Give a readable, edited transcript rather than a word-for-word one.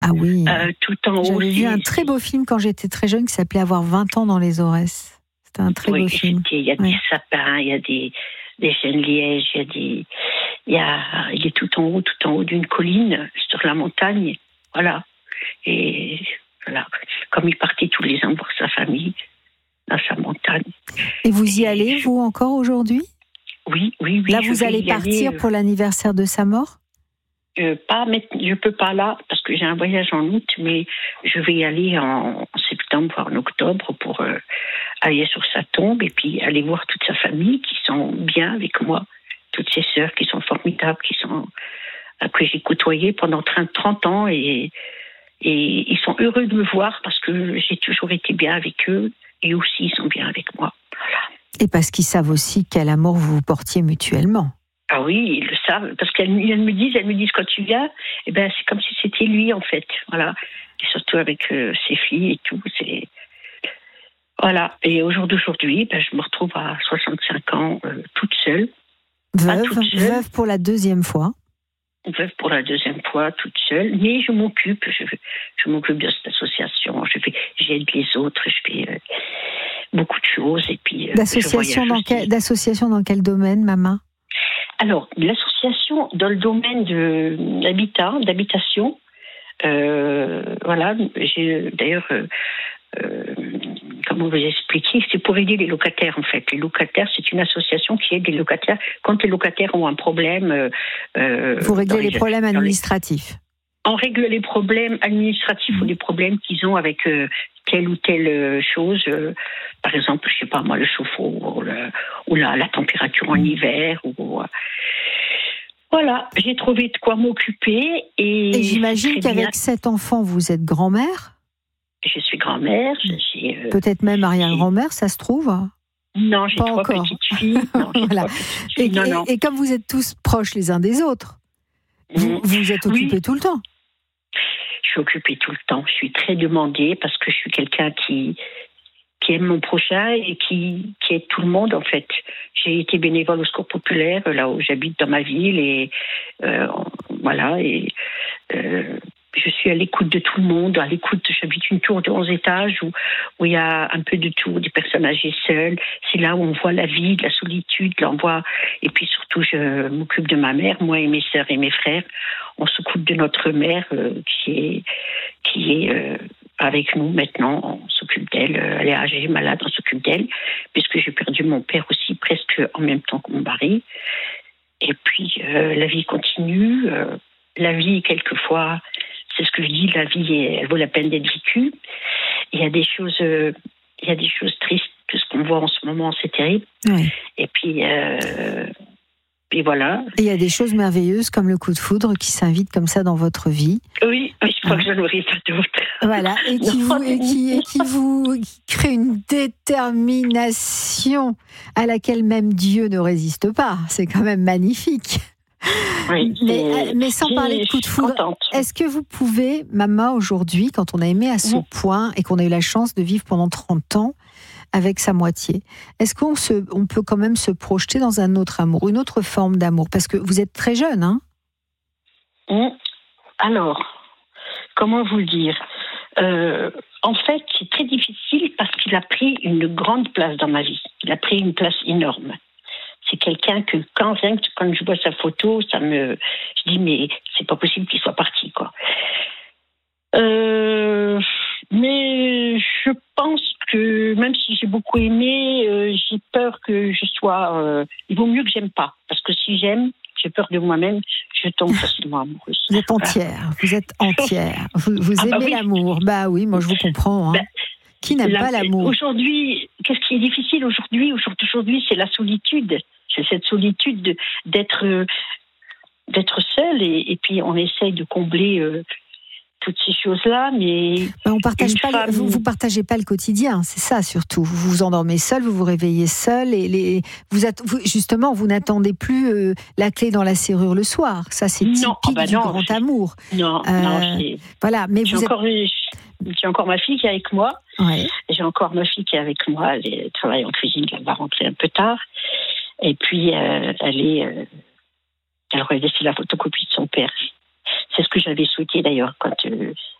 Ah oui. Tout en haut. J'avais vu un très beau film quand j'étais très jeune qui s'appelait Avoir 20 ans dans les Aurès. C'était un très beau film. Il y a des sapins, il y a des chênes lièges, il est tout en haut d'une colline sur la montagne. Voilà. Et voilà. Comme il partait tous les ans voir sa famille dans sa montagne. Et vous y allez, vous, encore aujourd'hui ? Oui. Là, vous allez partir pour l'anniversaire de sa mort ? Je peux pas là parce que j'ai un voyage en août, mais je vais y aller en septembre voire en octobre pour aller sur sa tombe et puis aller voir toute sa famille qui sont bien avec moi, toutes ses sœurs qui sont formidables, que j'ai côtoyées pendant 30 ans et ils sont heureux de me voir parce que j'ai toujours été bien avec eux et aussi ils sont bien avec moi. Voilà. Et parce qu'ils savent aussi quel amour vous vous portiez mutuellement. Ah oui, ils le savent, parce qu'elles me disent quand tu viens, c'est comme si c'était lui en fait, voilà. Et surtout avec ses filles et tout, c'est voilà. Et au jour d'aujourd'hui, je me retrouve à 65 ans, toute seule. Veuve pour la deuxième fois. Veuve pour la deuxième fois, toute seule, mais je m'occupe de cette association, j'aide les autres, je fais beaucoup de choses et puis. D'association dans quel domaine, maman ? Alors, l'association dans le domaine de d'habitation, voilà, j'ai d'ailleurs, comment vous expliquer, c'est pour aider les locataires en fait. Les locataires, c'est une association qui aide les locataires quand les locataires ont un problème. Vous réglez les problèmes administratifs. On règle les problèmes administratifs ou les problèmes qu'ils ont avec telle ou telle chose. Par exemple, je sais pas moi, le chauffe-eau ou la température en hiver. Voilà, j'ai trouvé de quoi m'occuper. Et j'imagine qu'avec 7 enfants, vous êtes grand-mère ? Je suis grand-mère. Peut-être même arrière-grand-mère, ça se trouve ? Non, j'ai 3 petites filles. Non, voilà. Et comme vous êtes tous proches les uns des autres, vous êtes occupés tout le temps ? Je suis occupée tout le temps. Je suis très demandée parce que je suis quelqu'un qui aime mon prochain et qui aide tout le monde, en fait. J'ai été bénévole au Secours populaire, là où j'habite dans ma ville, et voilà. Et je suis à l'écoute de tout le monde. J'habite une tour de 11 étages où il y a un peu de tout, des personnes âgées seules. C'est là où on voit la vie, la solitude, l'envoi. Et puis surtout, je m'occupe de ma mère, moi et mes sœurs et mes frères. On s'occupe de notre mère qui est avec nous maintenant. On s'occupe d'elle. Elle est âgée, malade, on s'occupe d'elle. Puisque j'ai perdu mon père aussi presque en même temps que mon mari. Et puis, la vie continue. La vie, quelquefois, c'est ce que je dis, la vie, elle vaut la peine d'être vécue. Il y a des choses tristes. Tout ce qu'on voit en ce moment, c'est terrible. Oui. Et puis voilà. Et il y a des choses merveilleuses comme le coup de foudre qui s'invite comme ça dans votre vie. Oui, mais je crois que je n'aurai pas d'autre. Voilà, et qui vous crée une détermination à laquelle même Dieu ne résiste pas. C'est quand même magnifique. Oui, mais sans parler de coup de foudre, est-ce que vous pouvez, maman, aujourd'hui, quand on a aimé à ce point et qu'on a eu la chance de vivre pendant 30 ans avec sa moitié, est-ce qu'on peut quand même se projeter dans un autre amour, une autre forme d'amour ? Parce que vous êtes très jeune, hein ? Alors, comment vous le dire ? En fait, c'est très difficile parce qu'il a pris une grande place dans ma vie. Il a pris une place énorme. C'est quelqu'un que quand je vois sa photo, je dis mais c'est pas possible qu'il soit parti, quoi. Mais je pense que même si j'ai beaucoup aimé, j'ai peur que je sois. Il vaut mieux que j'aime pas, parce que si j'aime, j'ai peur de moi-même, je tombe facilement amoureuse. Vous êtes entière, vous êtes entière. Vous aimez l'amour. Bah oui, moi je vous comprends. Hein. Qui n'aime pas l'amour ? Aujourd'hui, qu'est-ce qui est difficile aujourd'hui, c'est la solitude. C'est cette solitude d'être seule et puis on essaye de combler toutes ces choses-là, mais on partage pas. Vous partagez pas le quotidien, c'est ça surtout. Vous vous endormez seul, vous vous réveillez seul et justement vous n'attendez plus la clé dans la serrure le soir. Ça c'est typique du grand amour. Non, voilà. Mais j'ai encore ma fille qui est avec moi. Ouais. J'ai encore ma fille qui est avec moi. Elle travaille en cuisine, elle va rentrer un peu tard. Et puis elle aurait laissé la photocopie de son père. C'est ce que j'avais souhaité d'ailleurs quand